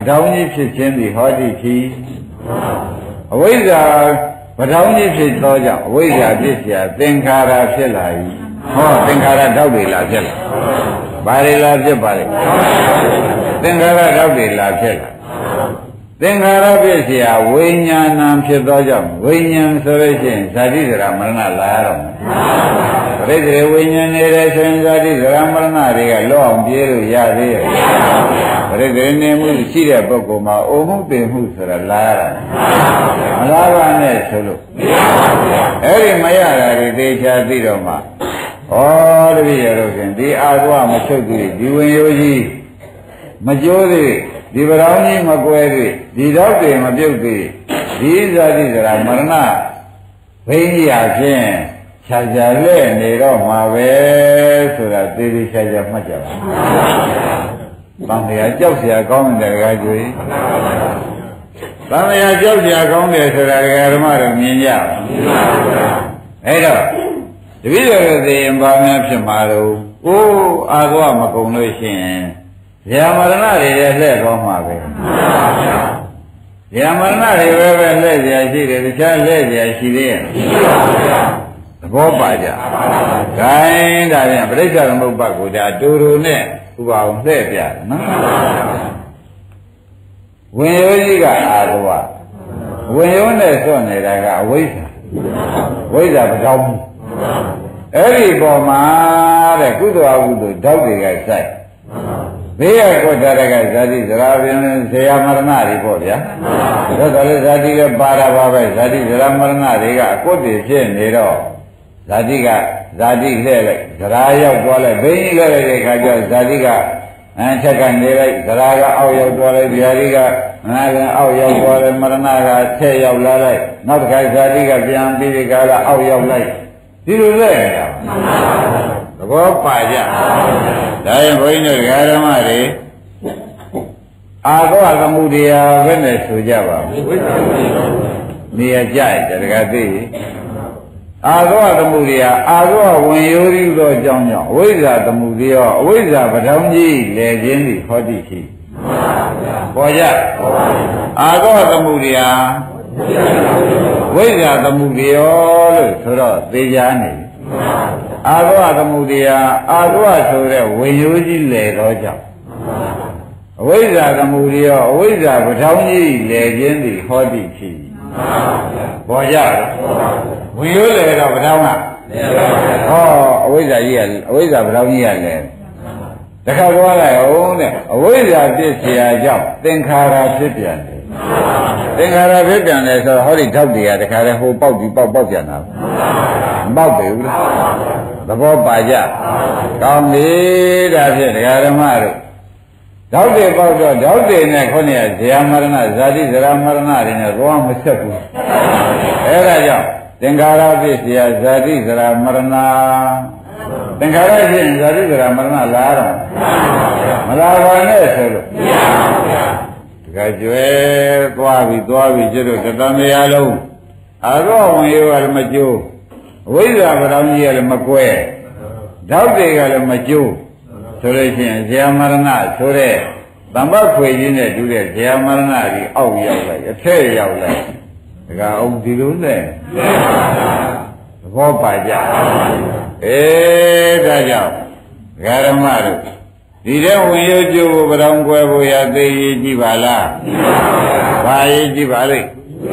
ထောင်ကြီးဖြစ်ခြင်းသည်ဟောတိဖြစ်အဝိဇ္ဇာပထောင်ကြီးဖြစ်သောကြောင့်အဝိဇ္ဇာဖြစ်เสียသင်္ခါရဖြစ်လာ၏ဟောသင်္ခါရဓာတ်တွေလာဖြစ်လာဘာတွေလာဖြစ်ပါလဲသင်္ခါရဓာတ်တွေလာဖြစ်လာသင်္ခါရဖြစ်เสียဝိညာဏံဖြစ်သောကြောင့်ဝိညာဉ်ဆိုလို့ရှိရင်ဇာတိဇရာမရဏလာရတော့မယ်ပရိသေဝိညာဉ်နေတဲ့ဆိုရင်ဇာတိဇရာမရဏတွေကလောအောင်ပြေးလို့ရသေးရဲ့ပရိသေနေမှုရှိတဲ့ပုဂ္ဂိုလ်မှာအိုမှုပင်မှုဆိုတာလာရတာမလာပါနဲ့ဆိုလို့အဲ့ဒီမရတာတွေသေချာသိတော့မှဩတပည့်ရတော့ဖြင့်ဒီအာသဝမချုပ်သေးဒီဝင်ရိုးကြီးမကျိုးသေးဒီဗရောင်းကြီးမကွဲသေးဒီတော့တွေမပြုတ်သေးဒီဇာတိဇရာမရဏဘိညာဉ်ဖြင့်ခြားခြားလဲနေတော့မှာပဲဆိုတာသေသေးချာချာမှတ်ကြပါဘုရား။ဗန္ဓရာကြောက်เสียကောင်းတယ်တကားကျွေး။ဗန္ဓရာကြောက်เสียကောင်းတယ်ဆိုတာဓမ္မတို့မြင်ကြပါ။အဲ့တော့တပည့်တော်တို့သိရင်ဘာများဖြစ်မှာတော့ကိုယ်အာသဝမကုန်လို့ရှိရင်ဇာမရဏတွေလည်းလှဲ့ကောင်းမှာပဲ။ဇာမရဏတွေပဲလှဲ့เสียရှိတယ်တခြားလှဲ့เสียရှိသေးရဲ့။သဘောပါကြ။ဒါရင်ဒါပြန်ပြိဿသမုပ္ပါကိုဒါတူတူနဲ့ဥပအောင်လှည့်ပြတယ်နော်ဝင်ရိုးကြီးကအာသဝဝင်ရိုးနဲ့စွန့်နေတာကအဝိဇ္ဇာဝိဇ္ဇာပထောင်အဲ့ဒီပေါ်မှာတဲ့ကုသိုလ်အကုသိုလ်ဓာတ်တွေကစိုက်ဘေးရကွတ်တဲ့ကဇာတိဇရာပြင်းဇေယမရဏတွေပေါ့ဗျာဒါဆိုလေဇာတိကပါတာပါပဲဇာတိဇရာမရဏတွေကအကွတ်တွေဖြစ်နေတော့ဇာတိကဇာတိလှဲ့လိုက်ဇရာရောက်သွားလိုက်ဘိန်းကြီးလှဲ့လိုက်တဲ့ခါကျဇာတိကအထက်ကနေလိုက်ဇရာကအောက်ရောက်သွားလိုက်ဗျာတိကနာကအောက်ရောက်သွားတယ်မရဏကထက်ရောက်လာလိုက်နောက်တစ်ခါဇာတိကပြန်ပြီးဒီကလာအောက်ရောက်လိုက်ဒီလိုလဲနေတာသဘောပါကြဒါရင်ဘုန်းကြီးတို့ဓမ္မတွေအာသောသမုဒိယပဲနဲ့ဆိုကြပါဘူးနေရာကြိုက်တယ်တကယ်သိအာသောသမုဒိယအာသောဝင်ရိုးရီသောအကြောင်းကြောင့်အဝိဇ္ဇာသမုဒိယအဝိဇ္ဇာပထောင်ကြီးလဲခြင်းသည်ဟောတိရှိပေါ်ကြအာသောသမုဒိယဝိဇ္ဇာသမုဒိယလို့ဆိုတော့သေချာနေအာသောသမုဒိယအာသောဆိုတဲ့ဝင်ရိုးကြီးလဲသောကြောင့်အဝိဇ္ဇာသမုဒိယအဝိဇ္ဇာပထောင်ကြီးလဲခြင်းသည်ဟောတိရှိပေါ်ကြဝင်ရိုးလေတော့ဗထောင်းကဟောအဝိဇ္ဇာကြီးကအဝိဇ္ဇာဗထောင်းကြီးကလည်းတခါသွားလိုက်အောင်တဲ့အဝိဇ္ဇာဖြစ်เสียကြောင့်သင်္ခါရဖြစ်ပြန်တယ်သင်္ခါရဖြစ်ပြန်တယ်ဆိုတော့ဟောဒီဓာတ်တွေကတခါတည်းဟိုပေါက်ပြီးပေါက်ပြန်တာမပေါက်ပေဘူးလားသဘောပါကြကောင်းပြီဒါဖြင့်ဒကာဓမ္မတို့ဓာတ်တွေပေါက်တော့ဓာတ်တွေနဲ့ခေါင်းရဇာမရဏဇာတိဇရာမရဏတွေနဲ့ဘောမဆက်ဘူးအဲဒါကြောင့်သင်္ခါရဖြစ်เสียဇာတိဇရာမရဏသင်္ခါရဖြစ်ဇာတိဇရာမရဏလာတော့မလာပါနဲ့ဆိုလို့မရပါဘူးဗျာတခါကျွဲသွားပြီကျွတ်တော့တဏှာလုံးအာရောဝင်ရောလည်းမကျိုးအဝိဇ္ဇာပထောင်ကြီးကလည်းမကွဲဓာတ်တွေကလည်းမကျိုးဆိုလို့ရှိရင်ဇာမရဏဆိုတဲ့တမ္ပခွေကြီးနဲ့တူတဲ့ဇာမရဏကြီးအောက်ရောက်လိုက်အထက်ရောက်လိုက်ဒါကအောင်ဒီလိုနဲ့သဘောပါကြဒါကြောင့်ဓမ္မတို့ဒီတဲ့ဝင်ရုပ်ကျိုးကိုပထောင်ကွယ်ဖို့ရသိရေးကြည့်ပါလားဘာရေးကြည့်ပါလိမ့်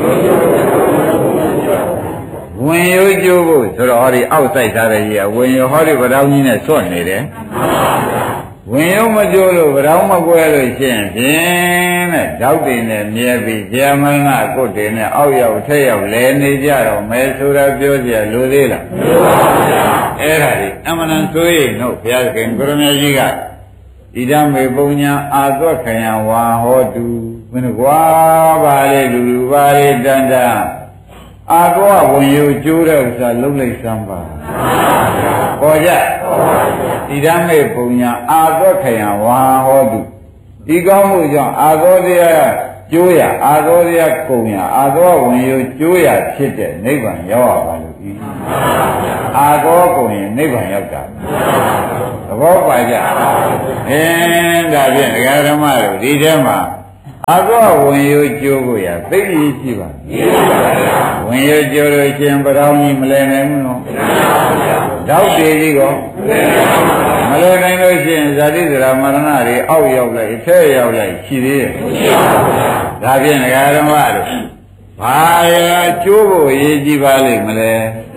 ဝင်ရုပ်ကျိုးဖို့ဆိုတော့ဟောဒီအောက်ဆိုင်ထားတဲ့ကြီးကဝင်ရုပ်ဟောဒီပထောင်ကြီးနဲ့စွန့်နေတယ်ဝင်ရုံမကြိုးလို့ဗရောင်းမကွဲလို့ရှင်းဖြင့်တဲ့ဓာတ်တွေနဲ့မြဲပြီးဇာမရဏကုတ်တွေနဲ့အောက်ရောက်ထက်ရောက်လဲနေကြတော့မဲဆိုတာပြောကြလိုသေးလားမလိုပါဘူးဗျာအဲ့ဒါဒီအမှန်တန်ဆိုရင်တို့ဘုရားခင်ကိုရမကြီးကဣဒံမေပုံညာအာသွက်ခယံဝါဟောတုမင်းကွာပါလေလူပါလေတန်တန်အာကောဝင်ယူကျိုးတဲ့ဥစ္စာလုံးလိုက်စမ်းပါပေါ်ကြဣဒံမေပုံညာအာသွက်ခယံဝါဟောတုဒီကောင်းမှုကြောင့်အာသောတရားကျိုးရအာသောတရားကုန်ရအာသောဝင်ယူကျိုးရဖြစ်တဲ့နိဗ္ဗာန်ရောက်ရပါလို့ဤအာသောကုန်ရင်နိဗ္ဗာန်ရောက်တာသဘောပါကြဒါဖြင့်ဓမ္မတို့ဒီထဲမှာအာသောဝင်ရိုးကျိုးကိုရသိကြီးရှိပါဝင်ရိုးကျိုးလို့ရှင်ပရောင်းကြီးမလဲနိုင်ဘူးနော်တောက်တေကြီးကောမလဲနိုင်လို့ရှိရင်ဇာတိဇရာမရဏတွေအောက်ရောက်လိုက်အထက်ရောက်လိုက်ရှိသေးတယ်ဒါဖြင့်ဒကာဓမ္မတို့ဘာရကျိုးဖို့အရေးကြီးပါလိမ့်မလဲ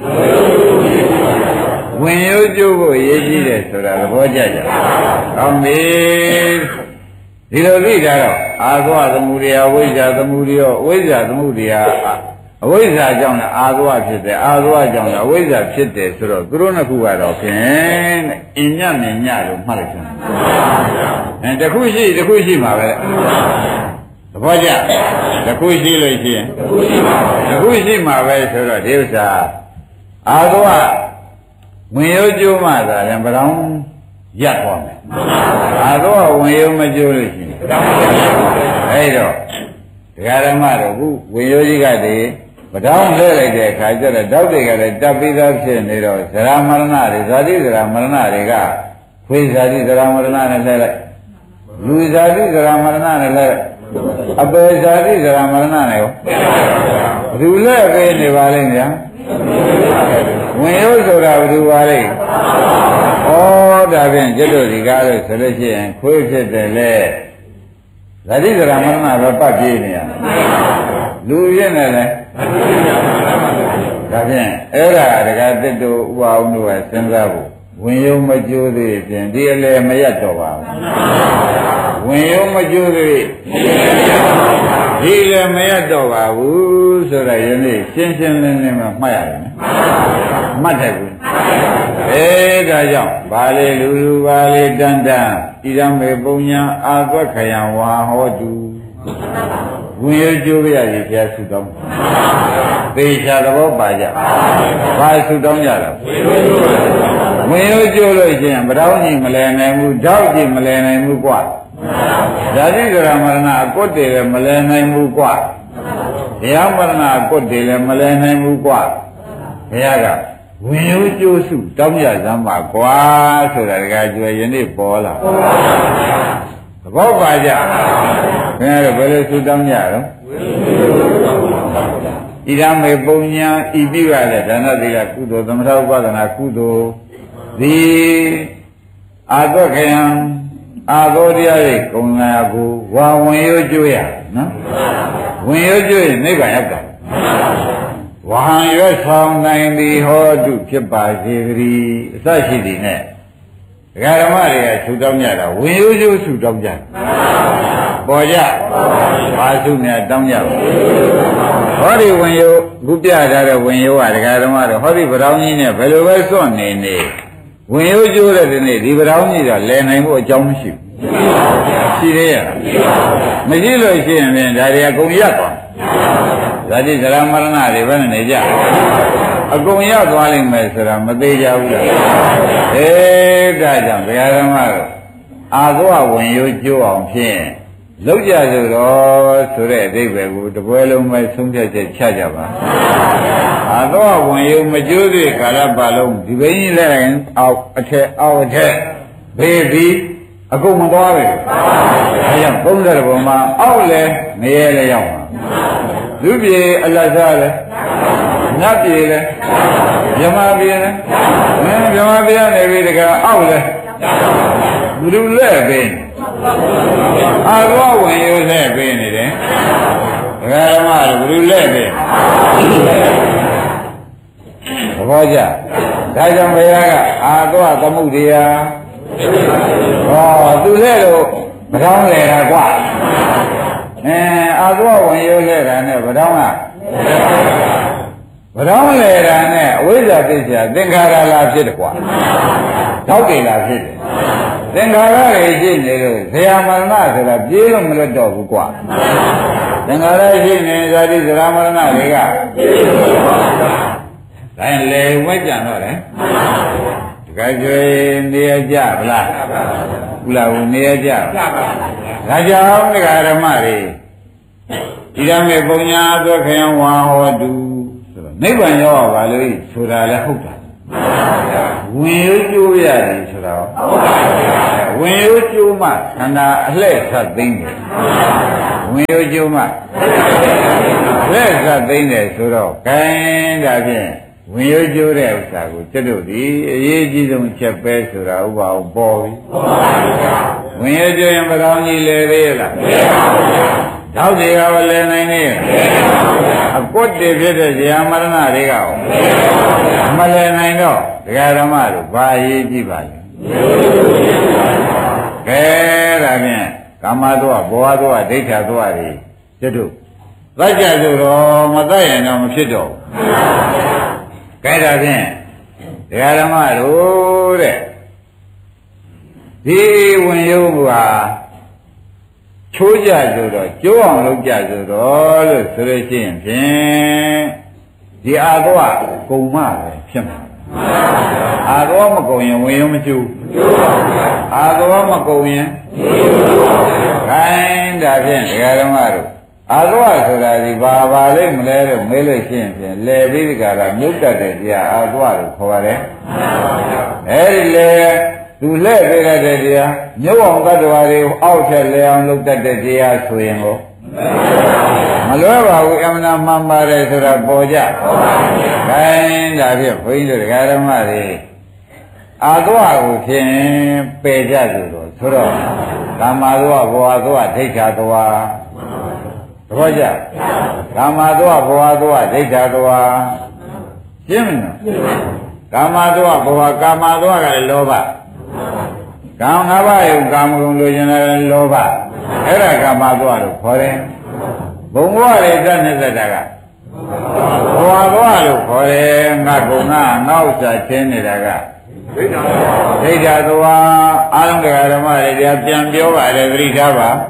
ဝင်ရိုးကျိုးဖို့အရေးကြီးတယ်ဆိုတာသဘောကျကြကောင်းပြီဒီလိုသိကြတော့အာသောသမုဒယဝိဇ္ဇာသမုဒယဝိဇ္ဇာသမုဒယအဝိဇ္ဇာကြောင့်လည်းအာသောဖြစ်တယ်အာသောကြောင့်လည်းအဝိဇ္ဇာဖြစ်တယ်ဆိုတော့သူတို့နှစ်ခုကတော့ဖြင့်အညံ့နဲ့ညလို့မှတ်လိုက်စမ်းတခုရှိမှာပဲသဘောကျတခုရှိလို့ရှိရင်တခုရှိမှာပဲဆိုတော့ဒီဥစ္စာအာသောဝင်ရိုးကျိုးမှသာလည်းဗရောင်းရပ်သွားမယ်အာသောဝင်ရိုးမကျိုးလို့ရှိရင်အဲ့တော့ဒကာဓမ္မတို့ခုဝင်ရိုးကြီးကတည်းဗရောင်းလဲလိုက်တဲ့အခါကျတော့တောက်တွေကလည်းတပ်ပြီးသားဖြစ်နေတော့ဇရာမရဏတွေဇာတိဇရာမရဏတွေကခွေးဇာတိဇရာမရဏနဲ့လဲလိုက်လူဇာတိဇရာမရဏနဲ့လဲအပေဇာတိဇရာမရဏနဲ့ရောဘယ်လဲပေးနေပါလိမ့်ဗျာဝင်ရိုးဆိုတာဘယ်လိုပါလိမ့်ဩဒါဖြင့်ကျွတ်တို့ဒီကားလို့ဆိုလို့ရှိရင်ခွေးဖြစ်တယ်လေဇာတိဇရာမရဏပဲပတ်ပြေးနေရလူရင်းနဲ့လေဒါဖြင့်အဲ့ဒါတကတစ်တို့ဥပအောင်တို့ကစဉ်းစားဖို့ဝင်ရုံမကျိုးသေးဖြင့်ဒီအလေမရက်တော့ပါဘူးဝင်ရုံမကျိုးသေးဒီလည်းမရက်တော့ပါဘူးဆိုတော့ယနေ့ရှင်းရှင်းလင်းလင်းမှမှတ်ရတယ်မှတ်တယ်ဘူးဒါကြောင့်ဘာလေလူဘာလေတန်တန်ဣရမေပုံညာအာသွက်ခယံဝါဟောတုဝင်ရကျိုးရည်ဖျားဆုတောင်းသေချာသဘောပါကြဘာဆုတောင်းကြလဲဝင်ရကျိုးလို့ရှိရင်ဗရောင်းကြီးမလဲနိုင်ဘူးဓောက်ကြီးမလဲနိုင်ဘူးကွာဇာတိဇရာမရဏအကွတ်တွေလည်းမလဲနိုင်ဘူးကွာတရားမရဏအကွတ်တွေလည်းမလဲနိုင်ဘူးကွာဘုရားကဝင်ရိုးကျိုးစုတောင်းရစမ်းပါကွာဆိုတာတကယ်ကျွယ်ယနေ့ပေါ်လာသဘောပါကြခင်ဗျားတို့ဘယ်လိုစုတောင်းကြတော့ဣဒမေပုံညာဤပြုရတဲ့ဒါနသီလကုသိုလ်သမထဥပဒနာကုသိုလ်ဒီအာသောခယံအာသောတရားရဲ့ကုံလာကိုဝါဝင်ရိုးကျိုးရနော်ဝင်ရိုးကျိုးရင်နိဗ္ဗာန်ရောက်တာဝဟံရွတ်ဆောင်နိုင်သည်ဟောတုဖြစ်ပါစေတည်းအစရှိသည်နဲ့ဒကာဓမ္မတွေကဆုတောင်းကြတာဝင်ရိုးကျိုးဆုတောင်းကြပေါ်ကြဘာဆုများတောင်းကြပါဟောဒီဝင်ရိုးခုပြထားတဲ့ဝင်ရိုးကဒကာဓမ္မတွေဟောဒီဗရောင်းကြီးနဲ့ဘယ်လိုပဲစွန့်နေနေဝင်ရိုးကျိုးတဲ့ဒီနေ့ဒီဗရောင်းကြီးကလဲနိုင်ဖို့အကြောင်းမရှိဘူးရှိသေးရဲ့မရှိလို့ရှိရင်ဖြင့်ဒါတွေအကုန်ရပ်သွားဇာတိဇရာမရဏတွေဘယ်နဲ့နေကြအကုန်ရောက်သွားလိမ့်မယ်ဆိုတာမသေးကြဘူးလားဒါကြောင့်ဘုရားဓမ္မတို့အာသောဝင်ရိုးကျိုးအောင်ဖြင့်လောက်ကြဆိုတော့ဆိုတဲ့အဓိပ္ပာယ်ကိုတပွဲလုံးပဲဆုံးဖြတ်ချက်ချကြပါအာသောဝင်ရိုးမကျိုးသေးကာလပတ်လုံးဒီဘင်းကြီးလဲအောက်အထက်အောက်အထက်ဘေးပြီးအကုန်မသွားပဲဒါကြောင့်30ဘုံမှာအောက်လဲနေရလဲရောက်ပါလူပြေအလတ်စားလဲနတ်ပြေလဲမြမပြေလဲမြမပြေနေပြီတကအောက်လဲလူလဲပဲအာရောဝင်ရိုးလဲပဲနေတယ်ဒကာဓမ္မတို့လူလဲပဲသဘောကျဒါကြောင့်ဘုရားကအာသောသမုဒယဟောသူလဲတော့မကောင်းလေတာကွာအာသောဝင်ရိုးလဲတာနဲ့ဗတောင်းကဗတောင်းလေတာနဲ့အဝိဇ္ဇာသိစ္စာသင်္ခါရလာဖြစ်တယ်ကွာတောက်တယ်လာဖြစ်တယ်သင်္ခါရတွေရှိနေလို့ဇရာမရဏဆိုတာပြေးလို့မလွတ်တော့ဘူးကွာသင်္ခါရရှိနေဇာတိဇရာမရဏတွေကဒါရင်လေဝဲကြံတော့တယ်တကယ်ကျွေးနေရကြဗလားကုလားဘူးနေရကြဒါကြောင့်ဒကာဓမ္မတွေဣဒမေပုံညာသောခယံဝါဟောတုဆိုတော့နိဗ္ဗာန်ရောက်ပါလို့ဆိုတာလည်းဟုတ်တာဝင်ရိုးကျိုးရတယ်ဆိုတော့ဝင်ရိုးကျိုးမှခန္ဓာအလှည့်ဆက်သိမ့်တယ်ဝင်ရိုးကျိုးမှလက်ဆက်သိမ့်တယ်ဆိုတော့ဂိုင်းဒါဖြင့်ဝင်ရိုးကျိုးတဲ့ဥစ္စာကိုကျွတ်တို့ဒီအရေးကြီးဆုံးချက်ပဲဆိုတာဥပ္ပါအောင်ပေါ်ပြီဝင်ရိုးကျိုးရင်ဘယ်တော်ကြီးလဲသေးလားဓာတ်တွေကလည်းနိုင်နေအကွတ်တွေဖြစ်တဲ့ဇာမရဏတွေကရောမလဲနိုင်တော့ဒကာဓမ္မတို့ဘာအရေးကြီးပါလဲကဲဒါဖြင့်ကာမသောဘောဟသောဒိဋ္ဌသောတွေကျွတ်တို့သတ်ကြဆိုတော့မသတ်ရင်တော့မဖြစ်တော့ကဲဒါဖြင့်ဒကာဓမ္မတို့တဲ့ဒီဝင်ရုပ်ကချိုးကြဆိုတော့ကျိုးအောင်လုပ်ကြဆိုတော့လို့ဆိုလို့ရှိရင်ဖြင့်ဒီအာသောကုံမပဲဖြစ်မှာအာသောမကုံရင်ဝင်ရုံမကျိုးအာသောမကုံရင်ခိုင်းဒါဖြင့်ဒကာဓမ္မတို့အာသောဆိုတာဒီဘာလိမ့်မလဲလို့မေးလို့ရှိရင်ဖြင့်လဲပြီးဒီကရာမြုပ်တတ်တဲ့တရားအာသောလို့ခေါ်ရတယ်အဲဒီလေသူလှည့်ပေးတဲ့တရားမြုပ်အောင်တ attva တွေအောက်ထက်လဲအောင်လုပ်တတ်တဲ့တရားဆိုရင်ကိုမလွဲပါဘူးအမှန်မှန်ပါတယ်ဆိုတာပေါ်ကြခိုင်းဒါဖြင့်ဘုန်းကြီးတို့ဒကာဓမ္မတွေအာသောကိုဖြင့်ပယ်ကြဆိုတော့ကာမသောဘောဟသောဒိဋ္ဌသောသဘောကျကာမသောဘောဟသောဒိဋ္ဌသောရှင်းမလားကာမသောဘောကာမသောကလည်းလောဘကာမ၅ပါးယုံကာမဂုဏ်လိုချင်တဲ့လောဘအဲ့ဒါကာမသောလို့ခေါ်တယ်ဘုံဘဝတွေသတ်နေတာကဘောဘောလို့ခေါ်တယ်ငါကုံငါဥစ္စာချင်းနေတာကဒိဋ္ဌသောအာရုံတရားဓမ္မတွေပြန်ပြောပါတယ်သတိထားပါ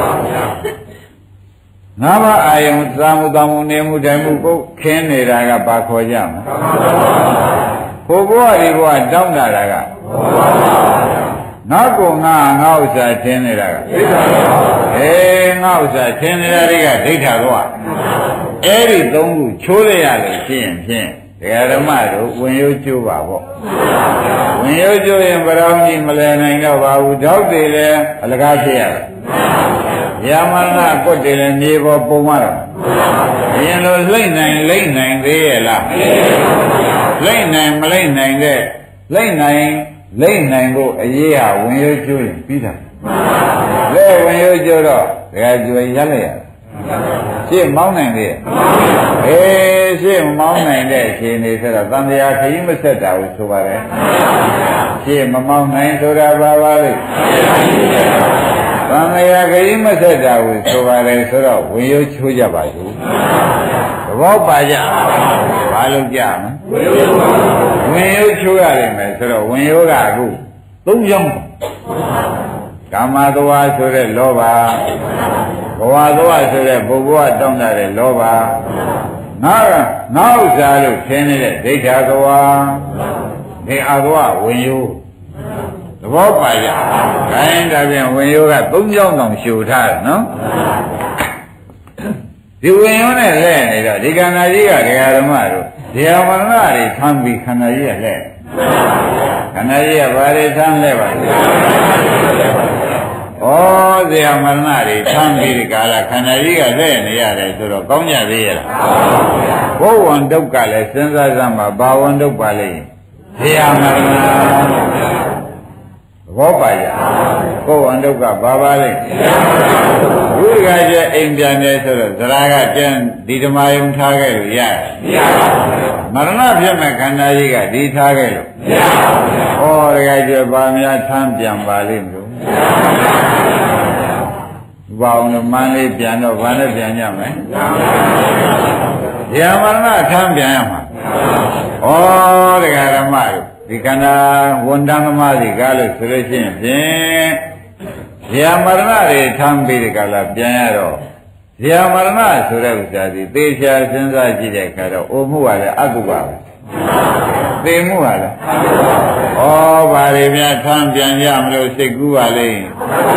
ငါးပါးအာယုံသာမှုတောင်းမှုနေမှုတိုင်မှုကိုခင်းနေတာကဘာခေါ်ကြမလဲဘုဘဝဒီဘဝတောင်းတာကငါကုံငါဥစ္စာချင်းနေတာကငါဥစ္စာချင်းနေတာတွေကဒိဋ္ဌသောအဲ့ဒီသုံးခုချိုးရရလို့ရှိရင်ဖြင့်ဒကာဓမ္မတို့ဝင်ရိုးကျိုးပါပေါ့ဝင်ရိုးကျိုးရင်ဘယ်တော့မှမလဲနိုင်တော့ပါဘူးဓာတ်တွေလည်းအလကားဖြစ်ရတယ်ယာမနာကွတ်တယ်လည်းမြေပေါ်ပုံရတော့အရင်လိုလိမ့်နိုင်သေးရဲ့လားလိမ့်နိုင်မလိမ့်နိုင်တဲ့လိမ့်နိုင်ဖို့အရေးဟာဝင်ရိုးကျိုးရင်ပြီးတာလဲဝင်ရိုးကျိုးတော့ဒကာကျွေရလိုက်ရရှင်းမောင်းနိုင်သေးရဲ့ရှင်းမောင်းနိုင်တဲ့ရှင်နေဆိုတော့သံဃာခရီးမဆက်တာကိုဆိုပါတယ်ရှင်းမမောင်းနိုင်ဆိုတာဘာပါလဲသံဃာခရီးမဆက်တာကိုဆိုပါတယ်ဆိုတော့ဝင်ရိုးချိုးကြပါစို့သဘောပါကြဘာလို့ကြမလဲဝင်ရိုးချိုးရတယ်မယ်ဆိုတော့ဝင်ရိုးကအခု၃ကြောင်းကာမသောဆိုတဲ့လောဘဘဝသောဆိုတဲ့ဘုဘဝတောင်းတတဲ့လောဘငါဥစ္စာလို့ထင်နေတဲ့ဒိဋ္ဌသောဒီအာသောဝင်ရိုးသဘောပါကြ။ခိုင်းဒါပြန်ဝင်ရိုးက၃ကြောင်းတောင်ရှူထားတယ်နော်။ဒီဝင်ရိုးနဲ့လဲနေတော့ဒီခန္ဓာကြီးကဒကာဓမ္မတို့ဇာမရဏတွေထမ်းပြီးခန္ဓာကြီးကလဲခန္ဓာကြီးကဘာတွေထမ်းလဲပါလဲ။ဩဇာမရဏတွေထမ်းပြီးဒီကာလခန္ဓာကြီးကလဲနေရတယ်ဆိုတော့ကောင်းကြသေးရဲ့လား။ဘုဝံဒုက္ခလည်းစဉ်းစားစမ်းပါဘာဝံဒုက္ခလဲဇာမရဏဘောပါရကိုယ်ဝန္ဒုက္ခဘာပါလဲဝိရကကျအိမ်ပြန်တယ်ဆိုတော့ဇရာကကျန်ဒီဓမ္မယုံထားခဲ့လို့ရမရပါဘူးမရဏဖြစ်မဲ့ခန္ဓာကြီးကဒီထားခဲ့လို့မရပါဘူးဩရကကျဘာများထမ်းပြန်ပါလိမ့်မလို့ဘာအောင်လို့မန်းလေးပြန်တော့ဘာနဲ့ပြန်ကြမလဲဇာမရဏထမ်းပြန်ရမှာဩတရားဓမ္မတို့ဒီကန္နာဝန်တန်သမားတွေကားလို့ဆိုလို့ရှိရင်ဖြင့်ဇာမရဏတွေထမ်းပြီးဒီကလာပြန်ရတော့ဇာမရဏဆိုတဲ့ဥစ္စာဒီသေချာစဉ်းစားကြည့်တဲ့အခါတော့အိုမှုကလည်းအတုပါပဲသေမှုကလည်းဩဘာတွေများထမ်းပြန်ကြမလို့စိတ်ကူးပါလိမ့်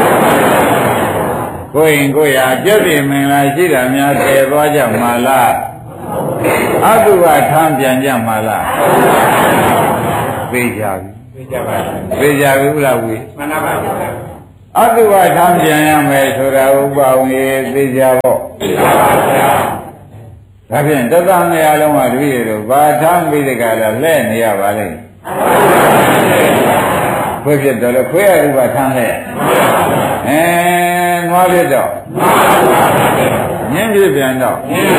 ကိုယ်ရင်ကိုယ်ရာပြည့်ပြည့်မင်္ဂလာရှိတာများတည်သွားကြမှာလားအတုပါထမ်းပြန်ကြမှာလားသေးကြပြီသိကြပါဘူးသေကြပြီဘုရားဝိမှန်ပါပါဗျာအတုဝထမ်းပြန်ရမယ်ဆိုတာဥပဝေသေကြပေါ့သိကြပါဗျာဒါဖြင့်တသနေရာလုံးကတပည့်တို့ဘာထမ်းပြီးတဲ့ကလာလှဲ့နေရပါလိမ့်ခွေးဖြစ်တော့လေခွေးရဥပထမ်းလှဲ့နွားဖြစ်တော့ညင်းဖြစ်ပြန်တော့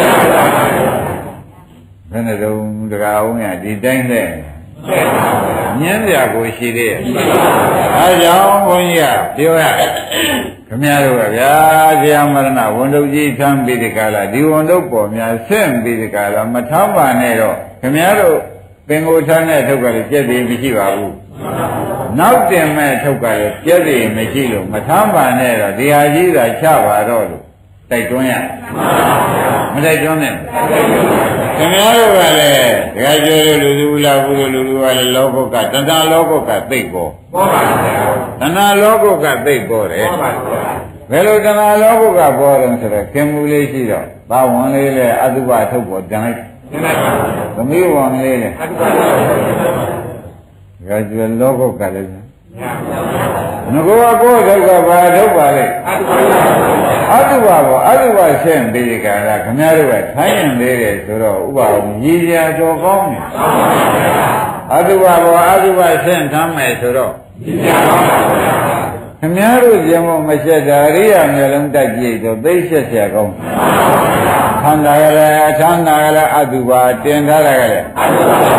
ဘယ်နဲ့တော့တကားအောင်ရဒီတိုင်းလှဲ့ညင်းပြကိုရှိသေးရဲ့အဲကြောင့်ဘုန်းကြီးကပြောရခင်ဗျားတို့ကဗျာဇေယမရဏဝန်တုပ်ကြီးထမ်းပြီးဒီကလာဒီဝန်တုပ်ပေါ်များဆင့်ပြီးဒီကလာမထမ်းပါနဲ့တော့ခင်ဗျားတို့ပင်ကိုထမ်းတဲ့ထုတ်ကလည်းကြက်ပြီးမရှိပါဘူးနောက်တင်မဲ့ထုတ်ကလည်းကြက်ပြီးမရှိလို့မထမ်းပါနဲ့တော့ဒီဟာကြီးသာချပါတော့လို့တိုက်တွန်းရမတိုက်တွန်းနဲ့ခင်ဗျားတို့ကလည်းဒကာကျော်တို့လူစုလာဘူးလူလူကလည်းလောကုတ်ကတဏှာလောကုတ်ကသိပ်ပေါ်ပေါ်ပါဗျာတဏှာလောကုတ်ကသိပ်ပေါ်တယ်ပေါ်ပါဗျာဘယ်လိုတဏှာလောကုတ်ကပေါ်တယ်ဆိုတော့ခင်မူလေးရှိတော့ဘာဝင်လေးလဲအတုပထုတ်ပေါ်ပြန်လိုက်သိလိုက်ပါဗျာသမီးဝင်လေးလဲအတုပါဗျာဒါကျွယ်လောကုတ်ကလည်းညာငကောကိုထုတ်ကဘာထုတ်ပါလဲအတုပါဗျာအတုပပေါ့အတုပရှင်းပြီးကြတာခင်ဗျားတို့ကထိုင်းရင်သေးတယ်ဆိုတော့ဥပအောင်ရည်ရတော်ကောင်းတယ်အတုပပေါ့အတုပရှင်းထမ်းမယ်ဆိုတော့ဒီကြပါဗျာခင်ဗျားတို့ကျင်မို့မရှက်တာအရိယာမျိုးလုံးတက်ကြည့်တော့သိရှက်เสียကောင်းခန္ဓာကလည်းအချမ်းသာကလည်းအတုပါတင်ထားတာကလည်းအတုပါဗျာ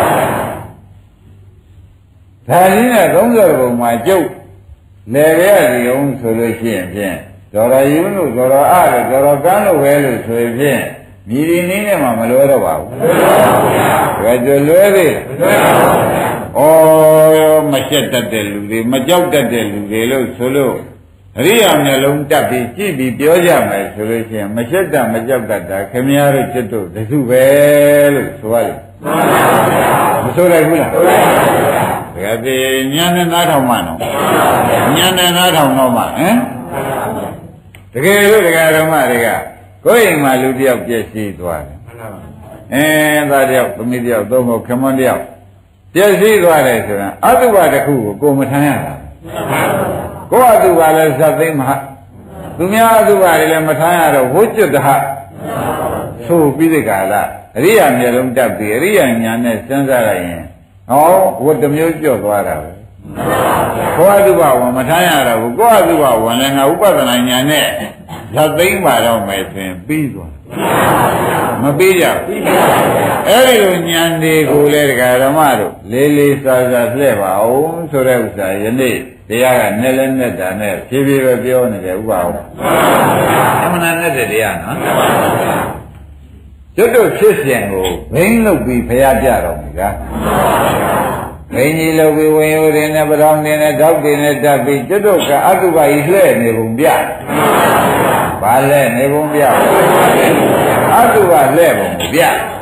ဒါကြီးနဲ့30ပုံမှာကျုပ်လေရစီအောင်ဆိုလို့ရှိရင်ဖြင့်ဒေါ်ရယူလို့ဒေါ်ရအလို့ဒေါ်ရကန်းလို့ပဲလို့ဆိုရင်ဖြင့်မြည်ဒီနည်းနဲ့မှမလွဲတော့ပါဘူးလွယ်ပါဗျာဒါကြလွဲသေးလွယ်ပါဗျာဩမရှက်တတ်တဲ့လူတွေမကြောက်တတ်တဲ့လူတွေလို့ဆိုလို့အရိယာမျက်လုံးတက်ပြီးကြည့်ပြီးပြောကြမယ်ဆိုလို့ရှိရင်မရှက်တတ်မကြောက်တတ်တာခင်ဗျားတို့จิตတို့တစုပဲလို့ဆိုရတယ်မှန်ပါဗျာမဆိုလိုက်ဘူးလားလွယ်ပါဗျာဒါကတိညာနဲ့နားထောင်မှနော်ညာနဲ့နားထောင်တော့မှဟမ်တကယ်လို့တရားဓမ္မတွေကကိုယ့်အိမ်မှာလူတယောက်ပြည့်စည်သွားတယ်မှန်ပါဗျာသားတယောက်သမီးတယောက်သုံးဖို့ခမွန်းတယောက်ပြည့်စည်သွားတယ်ဆိုရင်အတုပတစ်ခုကိုကိုယ်မထမ်းရတာကိုယ်အတုပလည်းဇတ်သိမ်းမှာသူများအတုပတွေလည်းမထမ်းရတော့ဝိကျွတ်တဟဆိုပြီးဒီကလာအရိယာမျိုးလုံးတက်ပြီးအရိယာညာနဲ့စဉ်းစားလိုက်ရင်ဟောဝတ်တစ်မျိုးကြော့သွားတာပဲကိုယ်အတုပဝင်မထမ်းရတော့ဘူးကိုယ်အတုပဝင်လည်းငါဥပဒနာညာနဲ့ဇတ်သိမ်းပါတော့မယ်ဆိုရင်ပြီးသွားမပြီးကြဘူးအဲ့ဒီလိုဉာဏ်တွေကိုလေဒကာဓမ္မတို့လေးလေးစားစားလှည့်ပါအောင်ဆိုတဲ့ဥစ္စာယနေ့တရားကနဲ့လဲနဲ့တာနဲ့ဖြည်းဖြည်းပဲပြောနေတယ်ဥပအောင်အမှန်နဲ့တဲ့တရားနော်ကျွတ်တို့ဖြစ်စဉ်ကိုဘိန်းလုပ်ပြီးဖျားပြတော်မူတာဘိန်းကြီးလုပ်ပြီးဝင်ရိုးတွေနဲ့ပထောင်တွေနဲ့ဓောက်တွေနဲ့တက်ပြီးကျွတ်တို့ကအတုပကြီးလှဲ့နေပုံပြဘာလဲနေပုံပြအတုပလှဲ့ပုံပြ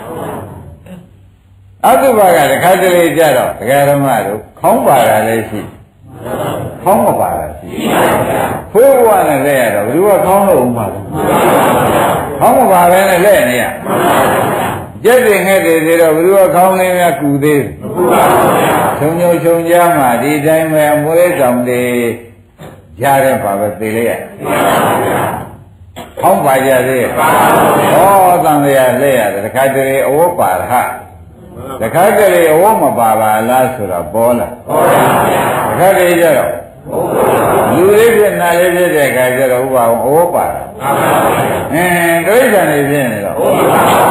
အတုပကတခါတလေကြတော့ဒကာဓမ္မတို့ခေါင်းပါတာလည်းရှိခေါင်းမပါတာရှိဖိုးဘဝနဲ့လဲရတော့ဘယ်သူကခေါင်းလို့ဥမှာလဲခေါင်းမပါပဲနဲ့လဲနေရကျက်တင်ငဲ့တယ်ဆိုတော့ဘယ်သူကခေါင်းလေးများကူသေးချုံညုံချုံကြမှာဒီတိုင်းပဲအမွေးဆောင်တွေရတဲ့ပါပဲသိလိုက်ရခေါင်းပါကြသေးရဲ့ဟောသံဃာလဲရတယ်တခါတလေအဝတ်ပါဟာတခါတလေအဝတ်မပါပါလားဆိုတော့ပေါ်လာတခါတလေကျတော့လူလေးဖြစ်နာလေးဖြစ်တဲ့အခါကျတော့ဥပအောင်အဝတ်ပါတာတိရစ္ဆာန်တွေဖြစ်နေတော့